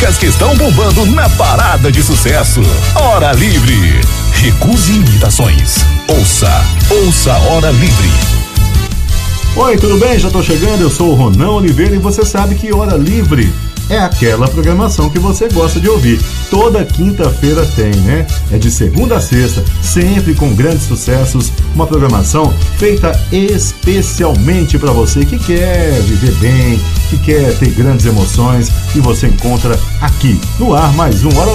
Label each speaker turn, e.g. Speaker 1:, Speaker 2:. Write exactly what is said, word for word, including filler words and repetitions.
Speaker 1: músicas que estão bombando na parada de sucesso. Hora Livre. Recuse imitações. Ouça, ouça Hora Livre.
Speaker 2: Oi, tudo bem? Já tô chegando, eu sou o Ronan Oliveira e você sabe que Hora Livre é aquela programação que você gosta de ouvir. Toda quinta-feira tem, né? É de segunda a sexta, sempre com grandes sucessos. Uma programação feita especialmente para você que quer viver bem, que quer ter grandes emoções. E você encontra aqui, no ar, mais um Hora